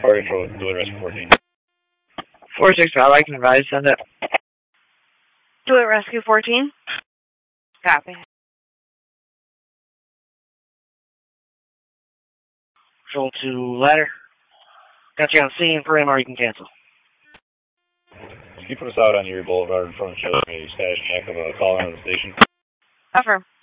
Party Control, Duluth Rescue 14. 465, I can advise, send it. Duluth Rescue 14. Copy. Control to ladder. Got you on scene for MR, you can cancel. Can you put us out on Erie Boulevard in front of a status check of a call into the station? Affirm.